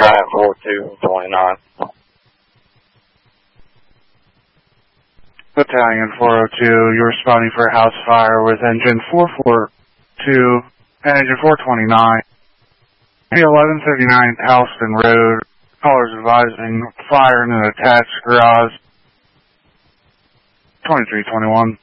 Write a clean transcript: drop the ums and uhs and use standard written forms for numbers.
Battalion 4229. Battalion 402, you're responding for a house fire with engine 442 and engine 429. 1139 Halston Road. Callers advising fire in an attached garage. 2321.